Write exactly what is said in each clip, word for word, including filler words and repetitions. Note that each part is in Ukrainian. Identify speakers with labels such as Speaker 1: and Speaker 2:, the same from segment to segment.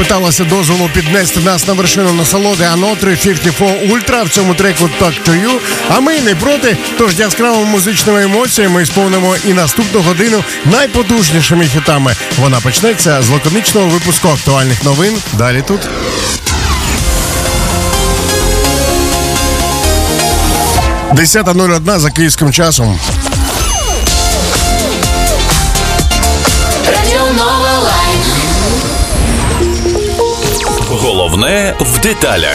Speaker 1: питалася дозволу піднести нас на вершину насолоди Ано три п'ятдесят чотири Ультра в цьому треку «Talk to You». А ми не проти, тож яскравими музичними емоціями сповнимо і наступну годину найпотужнішими хітами. Вона почнеться з лаконичного випуску актуальних новин. Далі тут. десята нуль один за київським часом.
Speaker 2: Головне в деталях.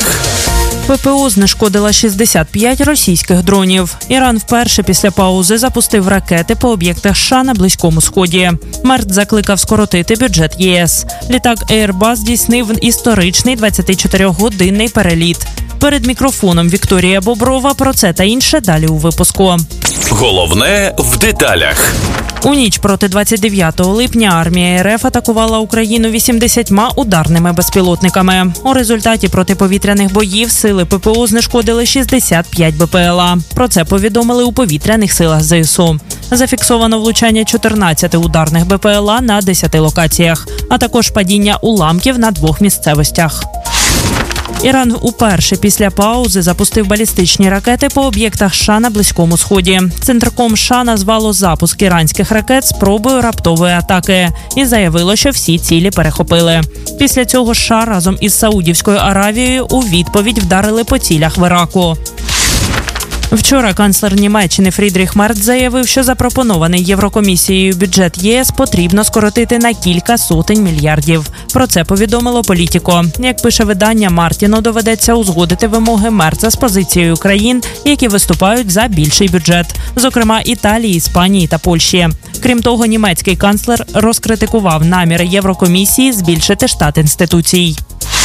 Speaker 3: ППО знешкодила шістдесят п'ять російських дронів. Іран вперше після паузи запустив ракети по об'єктах США на Близькому Сході. Мерц закликав скоротити бюджет ЄС. Літак Airbus здійснив історичний двадцятичотиригодинний переліт. Перед мікрофоном Вікторія Боброва. Про це та інше далі у випуску.
Speaker 2: Головне в деталях.
Speaker 3: У ніч проти двадцять дев'ятого липня армія РФ атакувала Україну вісімдесятьма ударними безпілотниками. У результаті протиповітряних боїв сили ППО знешкодили шістдесят п'ять БПЛА. Про це повідомили у повітряних силах ЗСУ. Зафіксовано влучання чотирнадцяти ударних БПЛА на десяти локаціях, а також падіння уламків на двох місцевостях. Іран уперше після паузи запустив балістичні ракети по об'єктах США на Близькому Сході. Центрком США назвало запуск іранських ракет спробою раптової атаки і заявило, що всі цілі перехопили. Після цього США разом із Саудівською Аравією у відповідь вдарили по цілях в Іраку. Вчора канцлер Німеччини Фрідріх Мерц заявив, що запропонований Єврокомісією бюджет ЄС потрібно скоротити на кілька сотень мільярдів. Про це повідомило Політіко. Як пише видання, Мартіну доведеться узгодити вимоги Мерца з позицією країн, які виступають за більший бюджет, зокрема Італії, Іспанії та Польщі. Крім того, німецький канцлер розкритикував наміри Єврокомісії збільшити штат інституцій.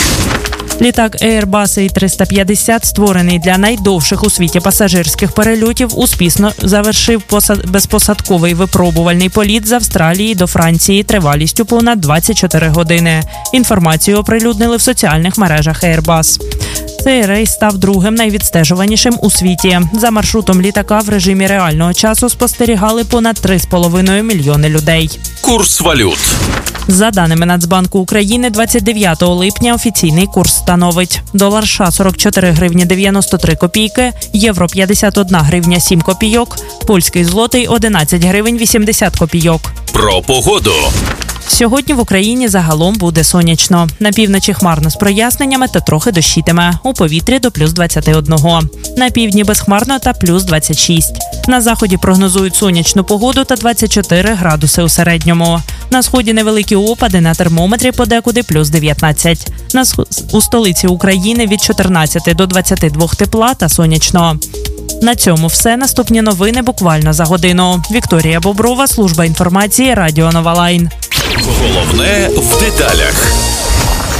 Speaker 3: Літак Airbus ей триста п'ятдесят, створений для найдовших у світі пасажирських перельотів, успішно завершив посад... безпосадковий випробувальний політ з Австралії до Франції тривалістю понад двадцять чотири години. Інформацію оприлюднили в соціальних мережах Airbus. Цей рейс став другим найвідстежуванішим у світі. За маршрутом літака в режимі реального часу спостерігали понад три з половиною мільйони людей.
Speaker 2: Курс валют.
Speaker 3: За даними Нацбанку України, двадцять дев'ятого липня офіційний курс становить: долар США сорок чотири гривні дев'яносто три копійки, євро п'ятдесят одна гривня сім копійок, польський злотий одинадцять гривень вісімдесят копійок.
Speaker 2: Про погоду.
Speaker 3: Сьогодні в Україні загалом буде сонячно. На півночі хмарно з проясненнями та трохи дощитиме. У повітрі до плюс двадцять один. На півдні безхмарно та плюс двадцять шість. На заході прогнозують сонячну погоду та двадцять чотири градуси у середньому. На сході невеликі опади, на термометрі подекуди плюс дев'ятнадцять. На у столиці України від чотирнадцяти до двадцяти двох тепла та сонячно. На цьому все. Наступні новини буквально за годину. Вікторія Боброва, служба інформації, Радіо Нова Лайн.
Speaker 2: Головне в деталях.